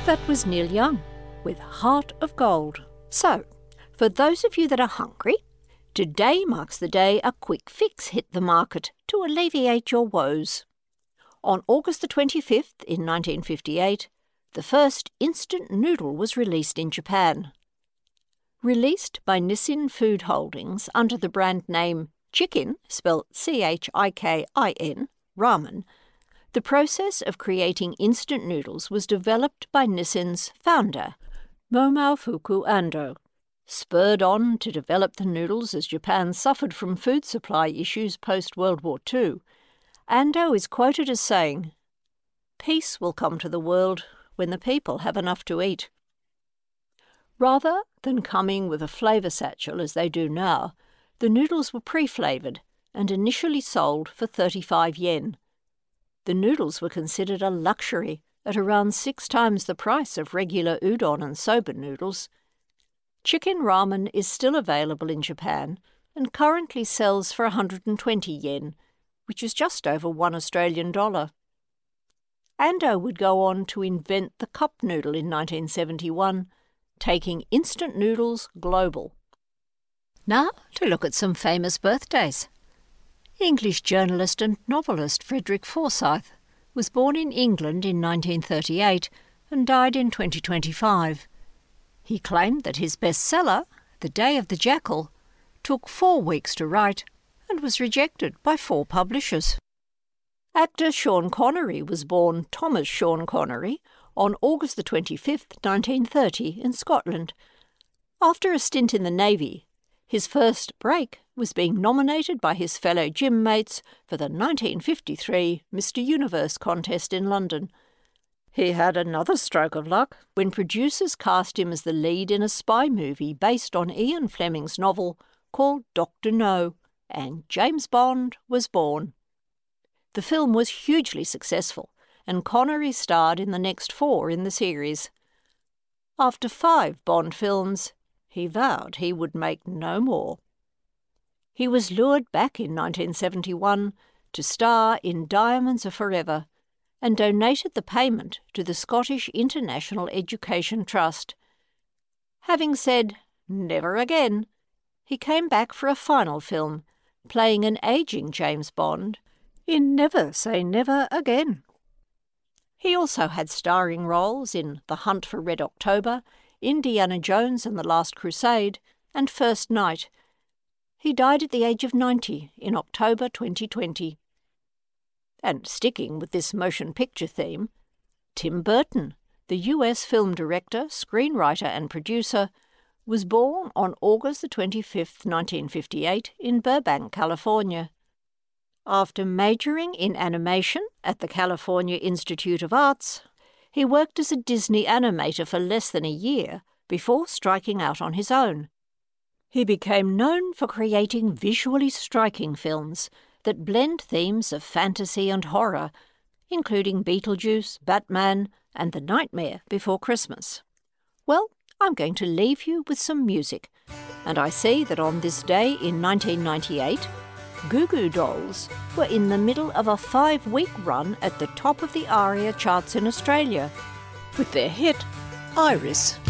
That was Neil Young with Heart of Gold. So, for those of you that are hungry, today marks the day a quick fix hit the market to alleviate your woes. On August the 25th in 1958, the first instant noodle was released in Japan. Released by Nissin Food Holdings under the brand name Chikin, spelled Chikin, ramen, the process of creating instant noodles was developed by Nissin's founder, Momofuku Ando. Spurred on to develop the noodles as Japan suffered from food supply issues post-World War II, Ando is quoted as saying, "Peace will come to the world when the people have enough to eat." Rather than coming with a flavour satchel as they do now, the noodles were pre-flavoured and initially sold for 35 yen. The noodles were considered a luxury at around 6 times the price of regular udon and soba noodles. Chicken ramen is still available in Japan and currently sells for 120 yen, which is just over $1 Australian. Ando would go on to invent the cup noodle in 1971, taking instant noodles global. Now to look at some famous birthdays. English journalist and novelist Frederick Forsyth was born in England in 1938 and died in 2025. He claimed that his bestseller, The Day of the Jackal, took 4 weeks to write and was rejected by 4 publishers. Actor Sean Connery was born Thomas Sean Connery on August the 25th, 1930 in Scotland. After a stint in the Navy, his first break was being nominated by his fellow gym mates for the 1953 Mr. Universe contest in London. He had another stroke of luck when producers cast him as the lead in a spy movie based on Ian Fleming's novel called Dr. No, and James Bond was born. The film was hugely successful, and Connery starred in the next 4 in the series. After 5 Bond films, he vowed he would make no more. He was lured back in 1971 to star in Diamonds Are Forever and donated the payment to the Scottish International Education Trust. Having said never again, he came back for a final film, playing an ageing James Bond in Never Say Never Again. He also had starring roles in The Hunt for Red October, Indiana Jones and the Last Crusade, and First Night. He died at the age of 90 in October 2020. And sticking with this motion picture theme, Tim Burton, the US film director, screenwriter and producer, was born on August the 25th, 1958 in Burbank, California. After majoring in animation at the California Institute of Arts, he worked as a Disney animator for less than a year before striking out on his own. He became known for creating visually striking films that blend themes of fantasy and horror, including Beetlejuice, Batman, and The Nightmare Before Christmas. Well, I'm going to leave you with some music, and I see that on this day in 1998, Goo Goo Dolls were in the middle of a 5-week run at the top of the ARIA charts in Australia, with their hit, Iris.